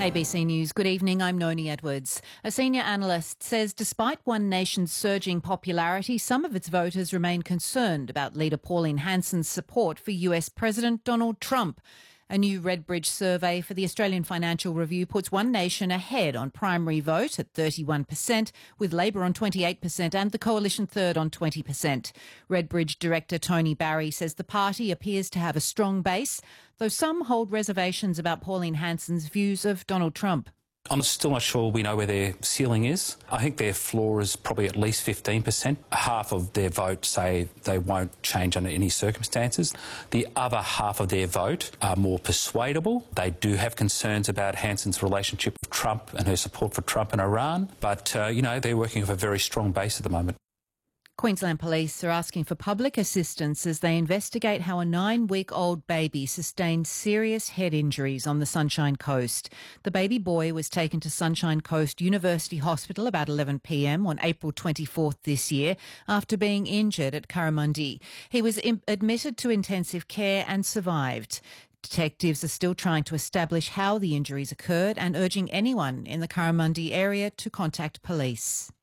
ABC News, good evening, I'm Noni Edwards. A senior analyst says despite One Nation's surging popularity, some of its voters remain concerned about leader Pauline Hanson's support for US President Donald Trump. A new Redbridge survey for the Australian Financial Review puts One Nation ahead on primary vote at 31%, with Labor on 28% and the Coalition third on 20%. Redbridge director Tony Barry says the party appears to have a strong base, though some hold reservations about Pauline Hanson's views of Donald Trump. I'm still not sure we know where their ceiling is. I think their floor is probably at least 15%. Half of their vote say they won't change under any circumstances. The other half of their vote are more persuadable. They do have concerns about Hanson's relationship with Trump and her support for Trump and Iran. But, they're working off a very strong base at the moment. Queensland Police are asking for public assistance as they investigate how a 9-week-old baby sustained serious head injuries on the Sunshine Coast. The baby boy was taken to Sunshine Coast University Hospital about 11 p.m. on April 24th this year after being injured at Currimundi. He was admitted to intensive care and survived. Detectives are still trying to establish how the injuries occurred and urging anyone in the Currimundi area to contact police.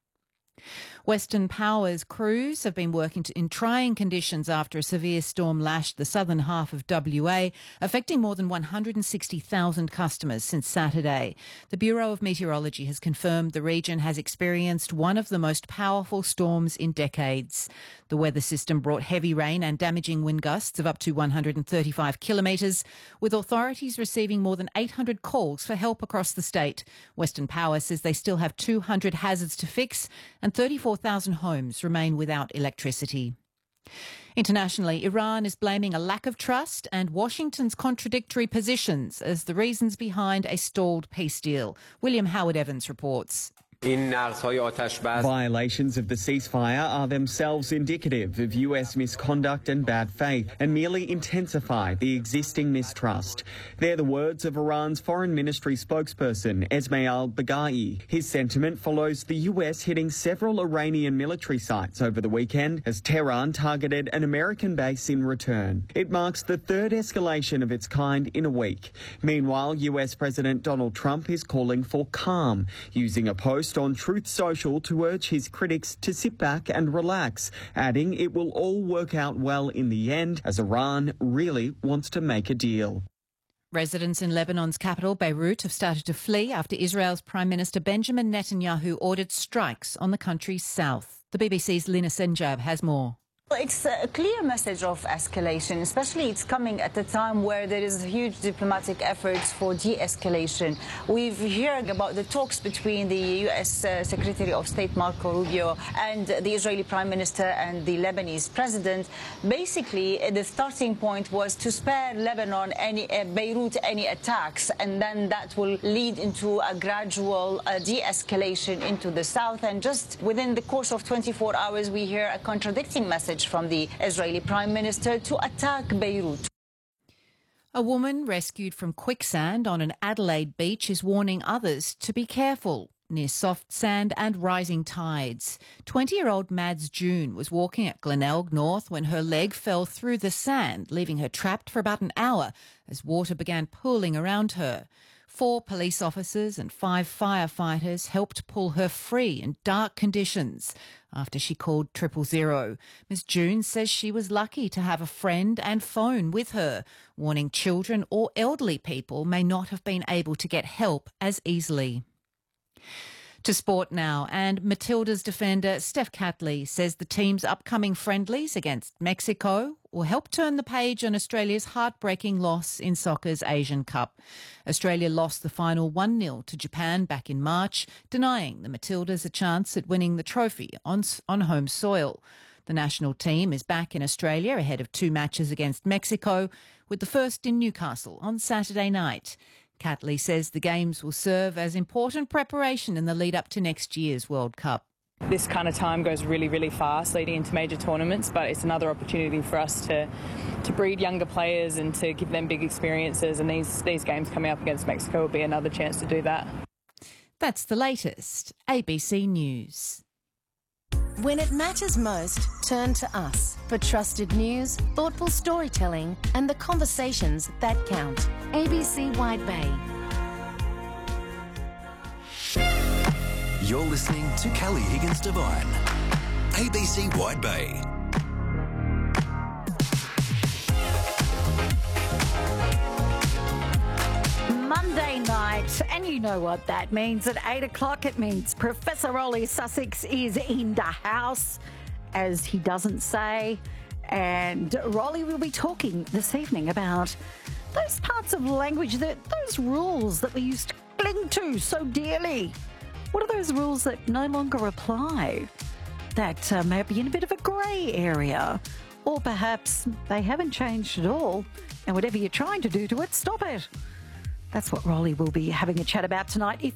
Western Power's crews have been working in trying conditions after a severe storm lashed the southern half of WA, affecting more than 160,000 customers since Saturday. The Bureau of Meteorology has confirmed the region has experienced one of the most powerful storms in decades. The weather system brought heavy rain and damaging wind gusts of up to 135 kilometres, with authorities receiving more than 800 calls for help across the state. Western Power says they still have 200 hazards to fix and 34,000 homes remain without electricity. Internationally, Iran is blaming a lack of trust and Washington's contradictory positions as the reasons behind a stalled peace deal. William Howard Evans reports. Violations of the ceasefire are themselves indicative of US misconduct and bad faith and merely intensify the existing mistrust. They're the words of Iran's Foreign Ministry spokesperson, Esmail Baghaei. His sentiment follows the US hitting several Iranian military sites over the weekend as Tehran targeted an American base in return. It marks the third escalation of its kind in a week. Meanwhile, US President Donald Trump is calling for calm, using a post on Truth Social to urge his critics to sit back and relax, adding it will all work out well in the end as Iran really wants to make a deal. Residents in Lebanon's capital, Beirut, have started to flee after Israel's Prime Minister Benjamin Netanyahu ordered strikes on the country's south. The BBC's Lina Senjab has more. It's a clear message of escalation, especially it's coming at a time where there is huge diplomatic efforts for de-escalation. We've heard about the talks between the U.S. Secretary of State Marco Rubio and the Israeli Prime Minister and the Lebanese President. Basically, the starting point was to spare Lebanon, Beirut, any attacks, and then that will lead into a gradual de-escalation into the south. And just within the course of 24 hours, we hear a contradicting message from the Israeli Prime Minister to attack Beirut. A woman rescued from quicksand on an Adelaide beach is warning others to be careful near soft sand and rising tides. 20-year-old Mads June was walking at Glenelg North when her leg fell through the sand, leaving her trapped for about an hour as water began pooling around her. 4 police officers and 5 firefighters helped pull her free in dark conditions after she called 000. Ms. June says she was lucky to have a friend and phone with her, warning children or elderly people may not have been able to get help as easily. To sport now, and Matilda's defender Steph Catley says the team's upcoming friendlies against Mexico will help turn the page on Australia's heartbreaking loss in soccer's Asian Cup. Australia lost the final 1-0 to Japan back in March, denying the Matildas a chance at winning the trophy on home soil. The national team is back in Australia ahead of 2 matches against Mexico, with the first in Newcastle on Saturday night. Catley says the games will serve as important preparation in the lead up to next year's World Cup. This kind of time goes really, really fast leading into major tournaments, but it's another opportunity for us to breed younger players and to give them big experiences, and these games coming up against Mexico will be another chance to do that. That's the latest. ABC News. When it matters most, turn to us for trusted news, thoughtful storytelling and the conversations that count. ABC Wide Bay. You're listening to Kelly Higgins Devine, ABC Wide Bay. Monday night, and you know what that means. At 8 o'clock, it means Professor Rolly Sussex is in the house, as he doesn't say. And Rolly will be talking this evening about those parts of language, those rules that we used to cling to so dearly. What are those rules that no longer apply? That may be in a bit of a grey area. Or perhaps they haven't changed at all, and whatever you're trying to do to it, stop it. That's what Rolly will be having a chat about tonight. If